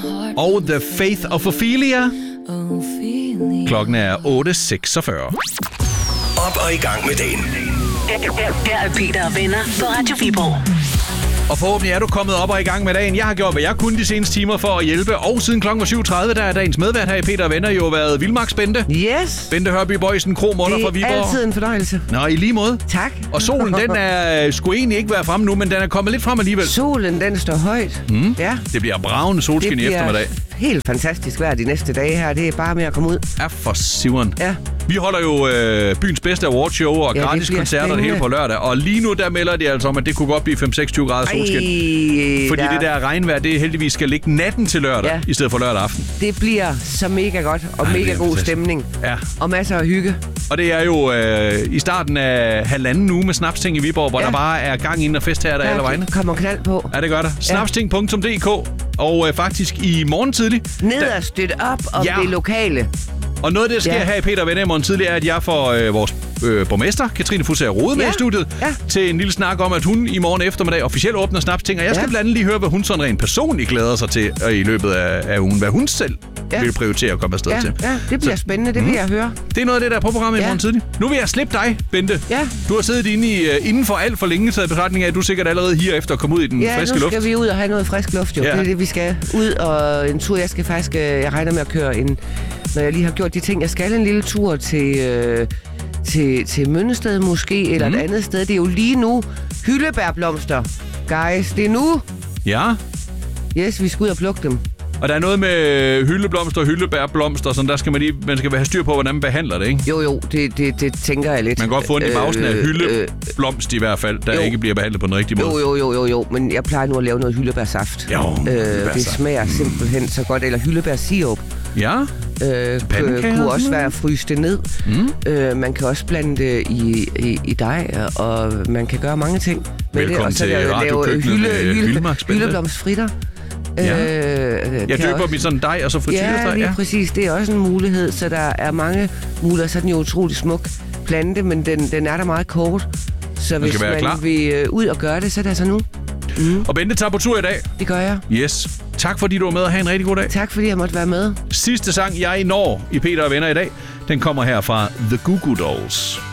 og The Faith of Ophelia. Klokken er 8:46. Op og i gang med dagen. Her er Peter og Venner på Radio Viborg. Og forhåbentlig er du kommet op og i gang med dagen. Jeg har gjort, hvad jeg kunne de seneste timer for at hjælpe. Og siden klokken 7:30, der er dagens medvært her i Peter og Venner jo været Vildmarks Bente. Yes. Bente Hørby Boysen, kromutter fra Viborg. Det er altid en fornøjelse. Nå, i lige måde. Tak. Og solen, den er skulle egentlig ikke være fremme nu, men den er kommet lidt frem alligevel. Solen, den står højt. Ja. Det bliver bravende solskin i eftermiddag. Helt fantastisk vejr de næste dage her. Det er bare med at komme ud. Ja, for siveren. Ja. Vi holder jo byens bedste awardshow og gratis koncerter det hele på lørdag. Og lige nu, der melder de altså om, at det kunne godt blive 5-26 grader solskin. Fordi det der regnvejr, det heldigvis skal ligge natten til lørdag, i stedet for lørdag aften. Det bliver så mega godt, og mega god stemning. Ja. Og masser af hygge. Og det er jo i starten af halvanden uge med Snapsting i Viborg, hvor der bare er gang ind og fest her der alle vegne. Kommer knald på. Ja, det gør der. Snapsting.dk. Og faktisk i morgen tidlig. Ned og støtte op om det lokale. Og noget af det, der sker her i Peter og Venner i morgen tidlig, er, at jeg får vores borgmester, Katrine Fusager Rode, med i studiet til en lille snak om, at hun i morgen eftermiddag officielt åbner Snapsting. Og jeg skal blandt andet lige høre, hvad hun sådan rent personligt glæder sig til i løbet af ugen. Hvad hun selv vil prioritere at komme afsted til. Ja, det bliver spændende. Det vil jeg høre. Det er noget af det, der er på programmet i morgen tidlig. Nu vil jeg slippe dig, Bente. Ja. Du har siddet inden for alt for længe, taget betragtning af, at du sikkert allerede her efter at komme ud i den friske luft. Ja, nu skal vi ud og have noget frisk luft, jo. Ja. Det er det, vi skal ud og en tur. Jeg skal faktisk, jeg regner med at køre når jeg lige har gjort de ting. Jeg skal en lille tur til Mønnested måske, eller et andet sted. Det er jo lige nu hyldebærblomster. Guys, det er nu. Ja. Yes, vi skal ud og plukke dem. Og der er noget med hyldeblomster og hyldebærblomster, så der skal man skal have styr på, hvordan man behandler det, ikke? Jo, det tænker jeg lidt. Man kan godt få ondt i mausen af hyldeblomst i hvert fald, der ikke bliver behandlet på den rigtige måde. Jo, men jeg plejer nu at lave noget hyldebærsaft. Det smager simpelthen så godt. Eller hyldebærsirup. Ja. Kunne også være at fryse det ned. Man kan også blande det i dej, og man kan gøre mange ting. Velkommen til radiokøkkenet med Vildmarks Bente. Hyldeblomstfritter. Jeg døber dem i sådan en dej, og så friteres der. Ja, lige præcis. Det er også en mulighed, så der er mange muligheder. Så er den jo utrolig smuk plante, men den er der meget kort. Så hvis man vil ud og gøre det, så er det altså nu. Og Bente tager på tur i dag. Det gør jeg. Yes. Tak fordi du var med, og have en rigtig god dag. Tak fordi jeg måtte være med. Sidste sang, jeg når i Peter og Venner i dag, den kommer her fra The Goo Goo Dolls.